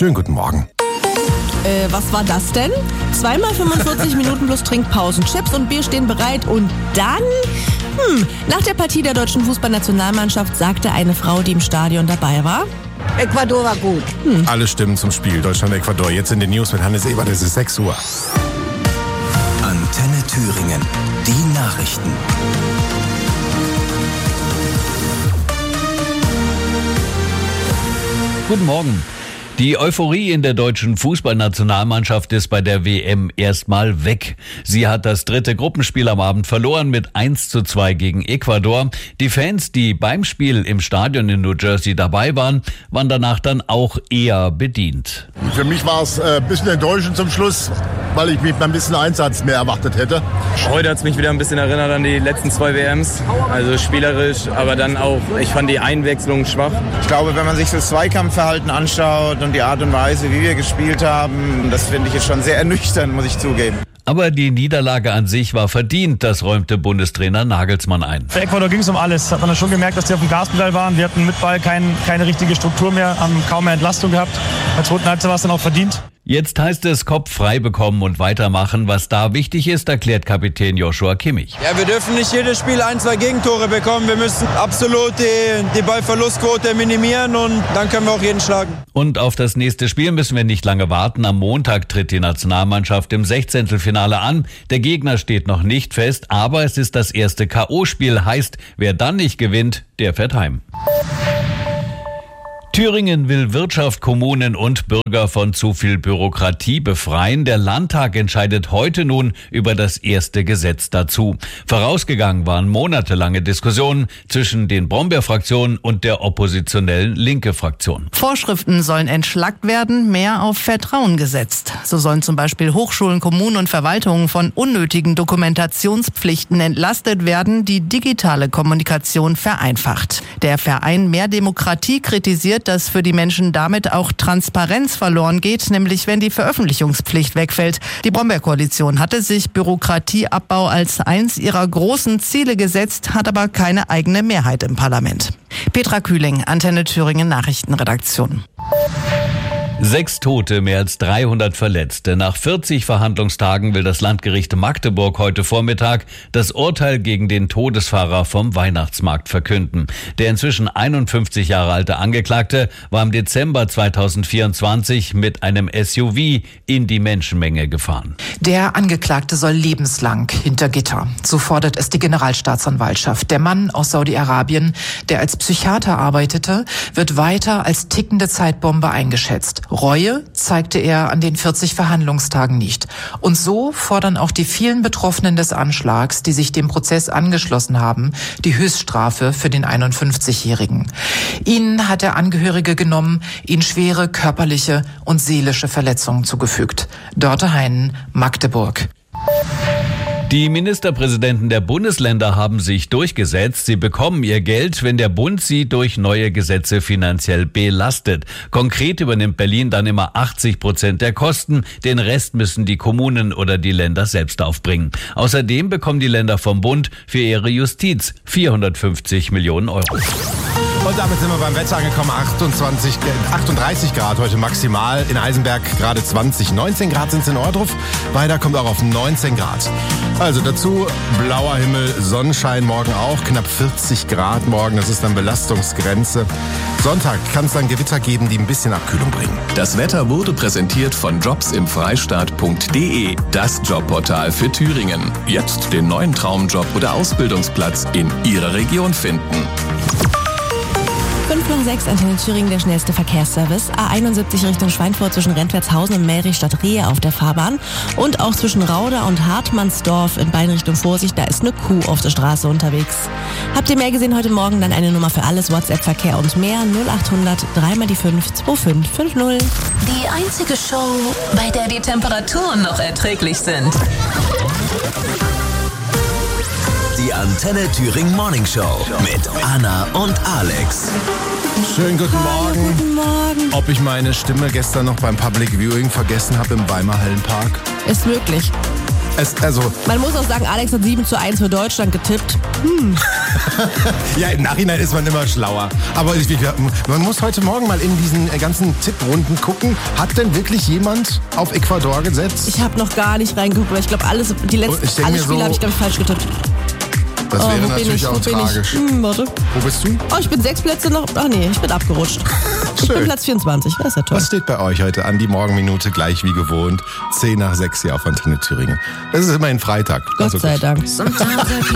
Schönen guten Morgen. Was war das denn? 2x 45 Minuten plus Trinkpausen. Chips und Bier stehen bereit und dann... Nach der Partie der deutschen Fußballnationalmannschaft sagte eine Frau, die im Stadion dabei war: Ecuador war gut. Alle Stimmen zum Spiel Deutschland-Ecuador. Jetzt in den News mit Hannes Ebert. Es ist 6 Uhr. Antenne Thüringen. Die Nachrichten. Guten Morgen. Die Euphorie in der deutschen Fußballnationalmannschaft ist bei der WM erstmal weg. Sie hat das dritte Gruppenspiel am Abend verloren mit 1:2 gegen Ecuador. Die Fans, die beim Spiel im Stadion in New Jersey dabei waren danach dann auch eher bedient. Für mich war es ein bisschen enttäuschend zum Schluss, weil ich mich ein bisschen Einsatz mehr erwartet hätte. Heute hat es mich wieder ein bisschen erinnert an die letzten 2 WMs. Also spielerisch, aber dann auch, ich fand die Einwechslung schwach. Ich glaube, wenn man sich das Zweikampfverhalten anschaut und die Art und Weise, wie wir gespielt haben, das finde ich jetzt schon sehr ernüchternd, muss ich zugeben. Aber die Niederlage an sich war verdient, das räumte Bundestrainer Nagelsmann ein. Für Ecuador ging es um alles. Hat man dann schon gemerkt, dass die auf dem Gaspedal waren. Wir hatten mit Ball keine richtige Struktur mehr, haben kaum mehr Entlastung gehabt. In der zweiten Halbzeit war es dann auch verdient. Jetzt heißt es Kopf frei bekommen und weitermachen. Was da wichtig ist, erklärt Kapitän Joshua Kimmich. Ja, wir dürfen nicht jedes Spiel 1-2 Gegentore bekommen. Wir müssen absolut die Ballverlustquote minimieren und dann können wir auch jeden schlagen. Und auf das nächste Spiel müssen wir nicht lange warten. Am Montag tritt die Nationalmannschaft im 16. an. Der Gegner steht noch nicht fest, aber es ist das erste K.O.-Spiel. Heißt, wer dann nicht gewinnt, der fährt heim. Thüringen will Wirtschaft, Kommunen und Bürger von zu viel Bürokratie befreien. Der Landtag entscheidet heute nun über das erste Gesetz dazu. Vorausgegangen waren monatelange Diskussionen zwischen den Brombeer-Fraktionen und der oppositionellen Linke-Fraktion. Vorschriften sollen entschlackt werden, mehr auf Vertrauen gesetzt. So sollen zum Beispiel Hochschulen, Kommunen und Verwaltungen von unnötigen Dokumentationspflichten entlastet werden, die digitale Kommunikation vereinfacht. Der Verein Mehr Demokratie kritisiert, dass für die Menschen damit auch Transparenz verloren geht, nämlich wenn die Veröffentlichungspflicht wegfällt. Die Brombeer-Koalition hatte sich Bürokratieabbau als eins ihrer großen Ziele gesetzt, hat aber keine eigene Mehrheit im Parlament. Petra Kühling, Antenne Thüringen Nachrichtenredaktion. 6 Tote, mehr als 300 Verletzte. Nach 40 Verhandlungstagen will das Landgericht Magdeburg heute Vormittag das Urteil gegen den Todesfahrer vom Weihnachtsmarkt verkünden. Der inzwischen 51 Jahre alte Angeklagte war im Dezember 2024 mit einem SUV in die Menschenmenge gefahren. Der Angeklagte soll lebenslang hinter Gitter. So fordert es die Generalstaatsanwaltschaft. Der Mann aus Saudi-Arabien, der als Psychiater arbeitete, wird weiter als tickende Zeitbombe eingeschätzt. Reue zeigte er an den 40 Verhandlungstagen nicht. Und so fordern auch die vielen Betroffenen des Anschlags, die sich dem Prozess angeschlossen haben, die Höchststrafe für den 51-Jährigen. Ihnen hat der Angehörige genommen, ihnen schwere körperliche und seelische Verletzungen zugefügt. Dörte Heinen, Magdeburg. Die Ministerpräsidenten der Bundesländer haben sich durchgesetzt. Sie bekommen ihr Geld, wenn der Bund sie durch neue Gesetze finanziell belastet. Konkret übernimmt Berlin dann immer 80% der Kosten. Den Rest müssen die Kommunen oder die Länder selbst aufbringen. Außerdem bekommen die Länder vom Bund für ihre Justiz 450 Millionen Euro. Und damit sind wir beim Wetter angekommen. 38 Grad heute maximal. In Eisenberg gerade 20. 19 Grad sind es in Ohrdruf. Weiter kommt auch auf 19 Grad. Also dazu blauer Himmel, Sonnenschein morgen auch. Knapp 40 Grad morgen. Das ist dann Belastungsgrenze. Sonntag kann es dann Gewitter geben, die ein bisschen Abkühlung bringen. Das Wetter wurde präsentiert von jobsimfreistaat.de. Das Jobportal für Thüringen. Jetzt den neuen Traumjob oder Ausbildungsplatz in Ihrer Region finden. 5 nach 6, Antenne Thüringen, der schnellste Verkehrsservice. A71 Richtung Schweinfurt zwischen Rentwertshausen und Melrichstadt-Rehe auf der Fahrbahn. Und auch zwischen Rauda und Hartmannsdorf in beiden Richtungen Vorsicht, da ist eine Kuh auf der Straße unterwegs. Habt ihr mehr gesehen heute Morgen? Dann eine Nummer für alles, WhatsApp-Verkehr und mehr. 0800 3x5 2550. Die einzige Show, bei der die Temperaturen noch erträglich sind. Die Antenne Thüringen Morning Show mit Anna und Alex. Schönen guten Morgen. Guten Morgen. Ob ich meine Stimme gestern noch beim Public Viewing vergessen habe im Weimar Hallenpark? Ist möglich. Man muss auch sagen, Alex hat 7:1 für Deutschland getippt. Ja, im Nachhinein ist man immer schlauer. Aber man muss heute Morgen mal in diesen ganzen Tipprunden gucken. Hat denn wirklich jemand auf Ecuador gesetzt? Ich habe noch gar nicht reingeguckt, weil ich glaube, alle Spiele habe ich, glaube ich, falsch getippt. Das wäre natürlich auch tragisch. Warte. Wo bist du? Oh, ich bin 6 Plätze noch. Ach nee, ich bin abgerutscht. Ich bin Platz 24. Das ist ja toll. Was steht bei euch heute an? Die Morgenminute gleich wie gewohnt. 10 nach 6 hier auf Antenne Thüringen. Es ist immerhin Freitag. Gott sei Dank.